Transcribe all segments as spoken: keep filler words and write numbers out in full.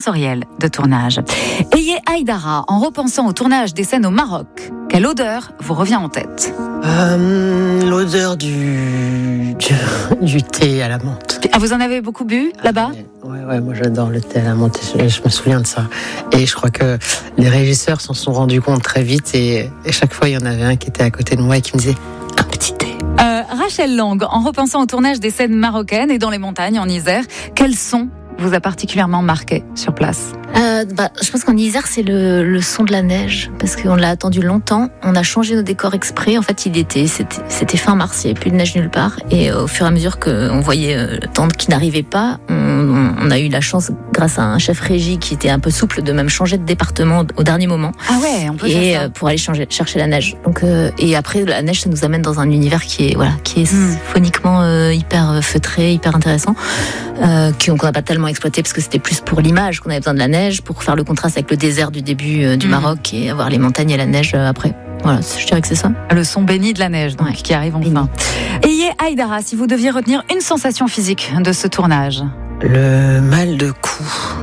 sensorielle de tournage. Ayez Aïdara, en repensant au tournage des scènes au Maroc, quelle odeur vous revient en tête ? euh, L'odeur du, du, du thé à la menthe. Ah, vous en avez beaucoup bu là-bas ? ah, ouais, ouais, moi j'adore le thé à la menthe, je, je me souviens de ça. Et je crois que les régisseurs s'en sont rendus compte très vite et, et chaque fois il y en avait un qui était à côté de moi et qui me disait un petit thé. Euh, Rachel Lang, en repensant au tournage des scènes marocaines et dans les montagnes en Isère, quel son vous a particulièrement marqué sur place ? Euh, bah, je pense qu'en Isère, c'est le, le son de la neige, parce qu'on l'a attendu longtemps. On a changé nos décors exprès. En fait, il était, c'était, c'était fin mars, il n'y avait plus de neige nulle part. Et euh, au fur et à mesure qu'on voyait euh, le temps qui n'arrivait pas, on, on, on a eu la chance, grâce à un chef régie qui était un peu souple, de même changer de département au dernier moment. Ah ouais, on peut et, faire ça. Euh, pour aller changer, chercher la neige. Donc, euh, et après, la neige, ça nous amène dans un univers qui est, voilà, qui est Mm. phoniquement euh, hyper feutré, hyper intéressant, euh, qu'on n'a pas tellement exploité parce que c'était plus pour l'image qu'on avait besoin de la neige, pour faire le contraste avec le désert du début euh, du Mmh. Maroc et avoir les montagnes et la neige euh, après. Voilà, je dirais que c'est ça. Le son béni de la neige, donc, Ouais. qui arrive enfin. Ayez Aïdara, si vous deviez retenir une sensation physique de ce tournage. Le mal de cou.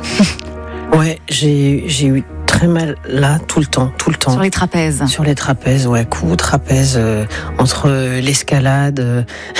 Ouais, j'ai, j'ai eu très mal là, tout le temps, tout le temps. Sur les trapèzes. Sur les trapèzes, ouais, cou, trapèze, euh, entre euh, l'escalade, euh,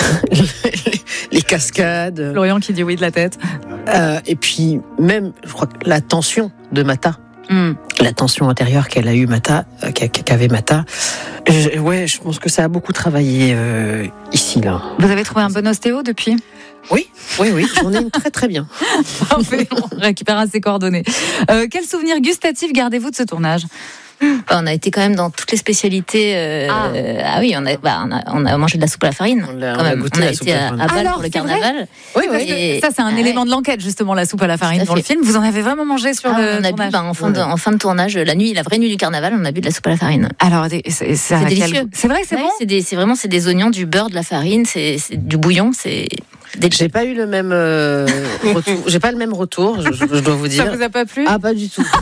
les, les cascades. Florian qui dit oui de la tête. Euh, et puis, même, je crois que la tension de Mata, Mm. la tension intérieure qu'elle a eu Mata, euh, qu'avait Mata, je, ouais, je pense que ça a beaucoup travaillé euh, ici, là. Vous avez trouvé un bon ostéo depuis ? Oui, oui, oui, j'en ai une très très bien. Parfait, on récupérera ses coordonnées. Euh, quel souvenir gustatif gardez-vous de ce tournage ? Bah, on a été quand même dans toutes les spécialités. Euh, Ah. euh, ah oui, on a, bah, on a, on a mangé de la soupe à la farine. On l'a- quand on a même. goûté on a la été soupe à la à, farine. à Bâle Alors, pour le c'est vrai carnaval. Oui, Parce oui. que Et- ça, c'est un ah élément ouais. de l'enquête, justement, la soupe à la farine Tout à dans le fait. film. Vous en avez vraiment mangé sur Ah, le on a tournage ? bu bah, en, fin de, en fin de tournage, la nuit, la vraie nuit du carnaval, on a bu de la soupe à la farine. Alors, c'est, c'est, c'est, à quel délicieux. goût ? C'est vrai, c'est Ouais, bon ? c'est, des, c'est vraiment c'est des oignons, du beurre, de la farine, c'est, c'est du bouillon, c'est délicieux. J'ai pas eu le même euh, retour. J'ai pas le même retour, je, je dois vous dire. Ça vous a pas plu ? Ah, pas du tout.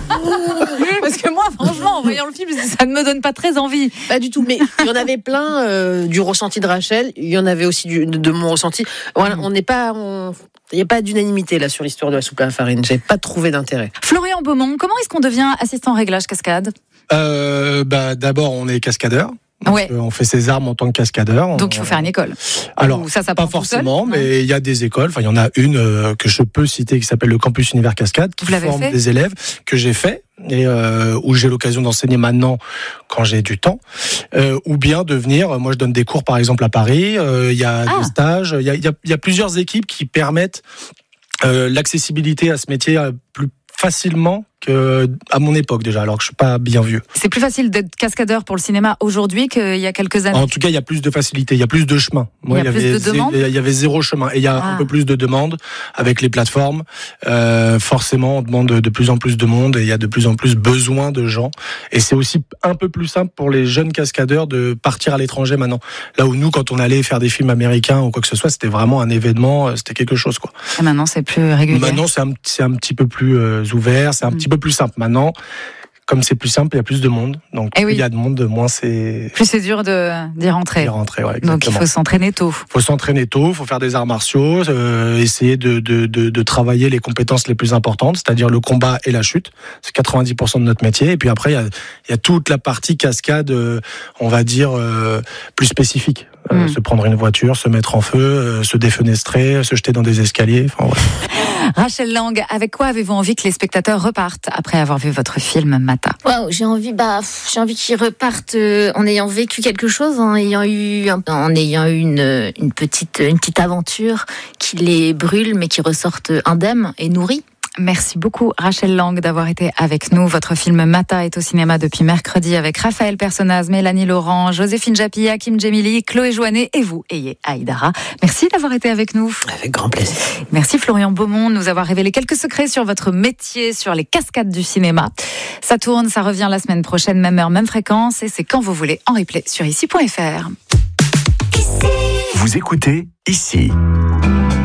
Parce que moi, franchement, en voyant le film, ça ne me donne pas très envie. Pas du tout. Mais il y en avait plein euh, du ressenti de Rachel. Il y en avait aussi du, de, de mon ressenti. Voilà, on n'est pas, on- il n'y a pas d'unanimité là sur l'histoire de la soupe à la farine. J'ai pas trouvé d'intérêt. Florian Beaumont, comment est-ce qu'on devient assistant réglage cascade ? Euh, bah, d'abord, on est cascadeur. Donc, Ouais. euh, on fait ses armes en tant que cascadeur. Donc il faut faire une école. Alors, Ou ça, ça pas prend tout seul, forcément, non mais il y a des écoles. Enfin, il y en a une euh, que je peux citer qui s'appelle le Campus Univers Cascade, qui Vous l'avez forme fait des élèves que j'ai fait et euh, où j'ai l'occasion d'enseigner maintenant quand j'ai du temps. Euh, ou bien de venir. Moi, je donne des cours, par exemple, à Paris. Euh, Il y a Ah. des stages. Il y a, il y a, il y a plusieurs équipes qui permettent euh, l'accessibilité à ce métier euh, plus facilement que à mon époque déjà, alors que je suis pas bien vieux. C'est plus facile d'être cascadeur pour le cinéma aujourd'hui qu'il y a quelques années. En tout cas, il y a plus de facilité, il y a plus de chemin. Moi, Il y a plus avait de zé- demandes il y avait zéro chemin et il y a Ah. un peu plus de demandes avec les plateformes. Euh, forcément, on demande de plus en plus de monde et il y a de plus en plus besoin de gens. Et c'est aussi un peu plus simple pour les jeunes cascadeurs de partir à l'étranger maintenant. Là où nous, quand on allait faire des films américains ou quoi que ce soit, c'était vraiment un événement, c'était quelque chose quoi. Et maintenant, c'est plus régulier. Maintenant, c'est un, c'est un petit peu plus euh, ouvert, c'est un Mm. petit peu plus simple. Maintenant, comme c'est plus simple, il y a plus de monde. Donc, Eh oui. il y a de monde, moins c'est Plus c'est dur de, d'y rentrer. d'y rentrer. Ouais, Donc il exactement. faut s'entraîner tôt. faut s'entraîner tôt, faut faire des arts martiaux, euh, essayer de, de, de, de travailler les compétences les plus importantes, c'est-à-dire le combat et la chute. C'est quatre-vingt-dix pour cent de notre métier. Et puis après, il y a, il y a toute la partie cascade, euh, on va dire, euh, plus spécifique. Euh, Mm. Se prendre une voiture, se mettre en feu, euh, se défenestrer, se jeter dans des escaliers. Enfin, ouais. Rachel Lang, avec quoi avez-vous envie que les spectateurs repartent après avoir vu votre film Mata ? Waouh, j'ai envie, bah, pff, j'ai envie qu'ils repartent euh, en ayant vécu quelque chose, en ayant eu, un- en ayant eu une, une petite, une petite aventure qui les brûle, mais qui ressortent indemnes et nourris. Merci beaucoup Rachel Lang d'avoir été avec nous. Votre film Mata est au cinéma depuis mercredi avec Raphaël Personnaz, Mélanie Laurent, Joséphine Japy, Hakim Djemili, Chloé Joannet et vous, Ayez Aïdara. Merci d'avoir été avec nous. Avec grand plaisir. Merci Florian Beaumont de nous avoir révélé quelques secrets sur votre métier, sur les cascades du cinéma. Ça tourne, ça revient la semaine prochaine, même heure, même fréquence, et c'est quand vous voulez en replay sur ici point f r. Vous écoutez Ici.